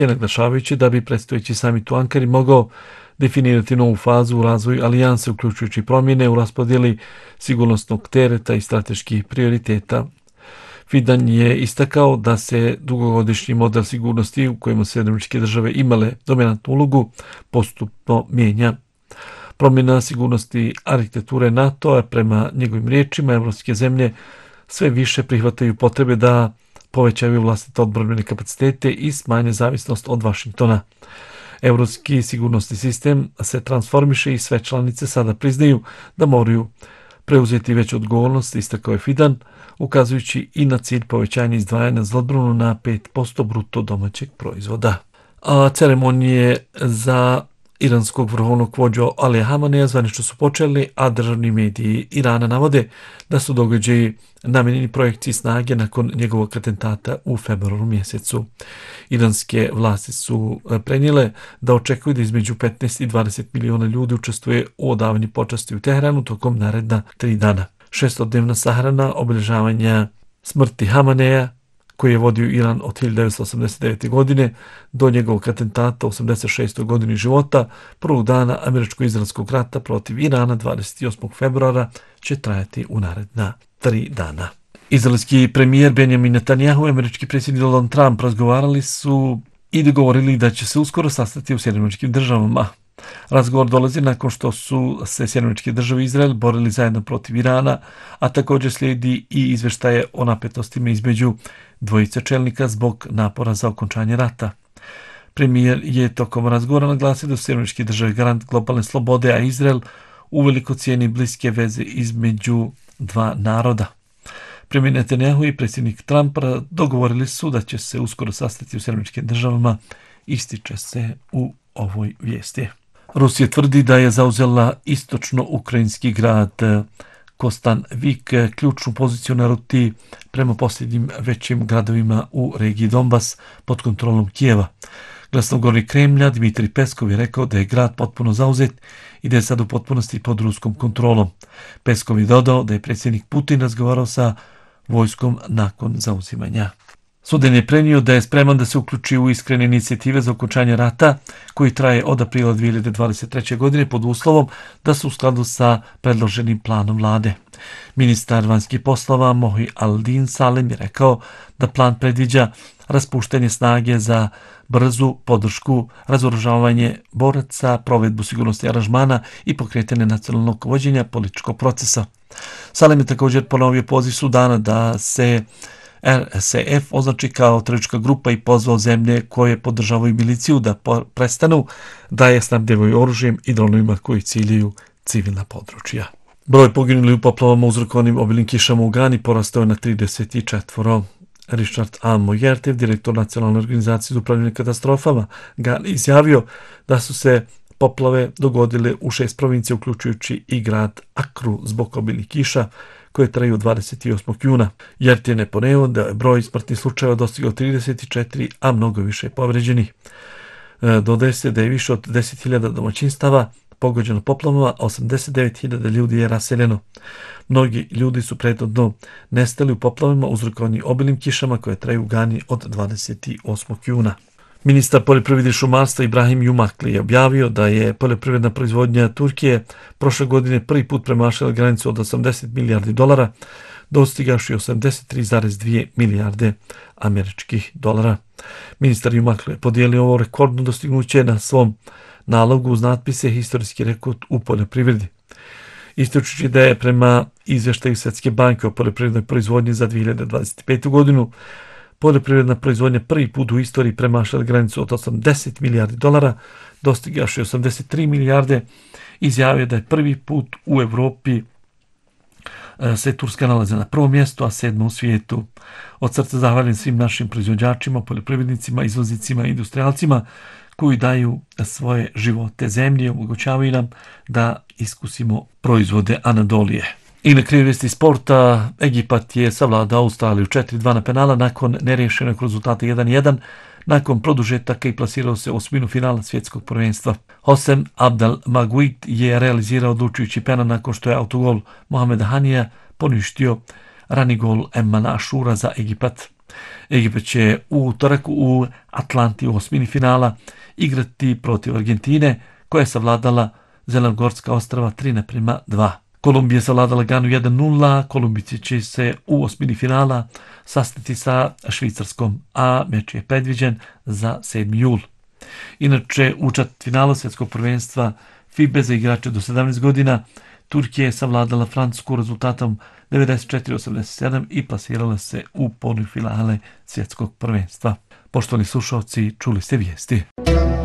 naglašavajući da bi predstojeći samit u Ankari mogao definirati novu fazu u razvoju alijanse, uključujući promjene u raspodjeli sigurnosnog tereta i strateških prioriteta. Fidan je istakao da se dugogodišnji model sigurnosti u kojemu se Sjedinjene Države imale dominantnu ulogu postupno mijenja. Promjena sigurnosti arhitekture NATO-a, prema njegovim riječima, evropske zemlje sve više prihvataju potrebe da povećaju vlastite odbrambene kapacitete i smanje zavisnost od Vašingtona. Evropski sigurnosni sistem se transformiše i sve članice sada priznaju da moraju preuzeti veću odgovornost, istakao je Fidan, ukazujući i na cilj povećanja izdvajanja za odbranu na 5% bruto domaćeg proizvoda. A ceremonije za iranskog vrhovnog vođu Alija Hameneja zvanično su počeli, a državni mediji Irana navode da su događaji namijenjeni projekciji snage nakon njegovog atentata u februaru mjesecu. Iranske vlasti su prenijele da očekuju da između 15 i 20 miliona ljudi učestvuje u odavanju počasti u Teheranu tokom naredna 3 dana. 600-dnevna sahrana obilježavanja smrti Hameneja, koji je vodio Iran od 1989. godine do njegovog atentata u 86. godini života, prvog dana američko-izraelskog rata protiv Irana 28. februara, će trajati u naredna 3 dana. Izraelski premijer Benjamin Netanjahu i američki predsjednik Donald Trump razgovarali su i dogovorili da će se uskoro sastati u Sjedinjenim Državama. Razgovor dolazi nakon što su se Sjedinjene Države i Izrael borili zajedno protiv Irana, a također slijedi i izvještaje o napetostima između dvojice čelnika zbog napora za okončanje rata. Premijer je tokom razgovora naglasio da su Sjedinjene Države garant globalne slobode, a Izrael uveliko cijeni bliske veze između dva naroda. Premijer Netanjahu i predsjednik Trump dogovorili su da će se uskoro sastati u Sjedinjenim Državama, ističe se u ovoj vijesti. Rusija tvrdi da je zauzela istočno-ukrajinski grad Kostanvik, ključnu poziciju na ruti prema posljednjim većim gradovima u regiji Donbas pod kontrolom Kijeva. Glasnogovornik Kremlja Dmitrij Peskov je rekao da je grad potpuno zauzet i da je sad u potpunosti pod ruskom kontrolom. Peskov je dodao da je predsjednik Putin razgovarao sa vojskom nakon zauzimanja. Sudan je prenio da je spreman da se uključi u iskrene inicijative za okončanje rata koji traje od aprila 2023. godine pod uslovom da su u skladu sa predloženim planom vlade. Ministar vanjskih poslova Mohi Aldin Salem je rekao da plan predviđa raspuštanje snage za brzu podršku, razoružavanje boraca, provedbu sigurnosti aranžmana i pokretanje nacionalnog vođenja političkog procesa. Salem je također ponovio poziv Sudana da se RSF označi kao teroristička grupa i pozvao zemlje koje podržavaju miliciju da prestanu da je snabdevaju oružjem i dronovima koji ciljaju civilna područja. Broj poginulih u poplavama uzrokovanim obilnim kišama u Gani porastao je na 34. Richard A. Mojertev, direktor Nacionalne organizacije za upravljanje katastrofama Gani, izjavio da su se poplave dogodile u 6 provincija, uključujući i grad Akru zbog obilnih kiša koje traju 28. juna. Jertin je poneo da je broj smrtnih slučajeva dostigao 34, a mnogo više povređenih. Dodaje se da je više od 10.000 domaćinstava pogođeno poplavama, a 89.000 ljudi je raseljeno. Mnogi ljudi su prethodno nestali u poplavama uzrokovanim obilnim kišama koje traju u Gani od 28. juna. Ministar poljoprivrede i šumarstva Ibrahim Jumakli je objavio da je poljoprivredna proizvodnja Turkije prošle godine prvi put premašila granicu od 80 milijardi dolara, dostigavši 83,2 milijarde američkih dolara. Ministar Jumakli je podijelio ovo rekordno dostignuće na svom nalogu uz natpise historijski rekord u poljoprivredi. Ističući da je prema izvještaju Svjetske banke o poljoprivrednoj proizvodnji za 2025. godinu poljoprivredna proizvodnja prvi put u istoriji premašila granicu od 80 milijardi dolara, dostigavši 83 milijarde, izjavio da je prvi put u Europi se Turska nalazi na prvom mjestu, a 7. u svijetu. Od srca zahvaljujem svim našim proizvođačima, poljoprivrednicima, izvoznicima i industrijalcima koji daju svoje živote zemlji i omogućavaju nam da iskusimo proizvode Anadolije. I na kraju vijesti sporta, Egipat je savladao Australiju 4-2 na penala nakon neriješenog rezultata 1-1, nakon produžetaka i plasirao se u osminu finala svjetskog prvenstva. Hosem Abdel Maguid je realizirao odlučujući penal nakon što je autogol Mohameda Hanija poništio rani gol Emman Ashura za Egipat. Egipat će u utorak u Atlanti u osmini finala igrati protiv Argentine, koja je savladala Zelenogorska ostrava 3:2. Kolumbija je savladala Ganu 1:0, Kolumbici će se u osmini finala sastati sa Švicarskom, a meč je predviđen za 7. jul. Inače, u četvrtfinalu svjetskog prvenstva FIBA za igrače do 17 godina Turkija je savladala Francusku rezultatom 94-87 i plasirala se u polufinale svjetskog prvenstva. Poštovani slušalci, čuli ste vijesti.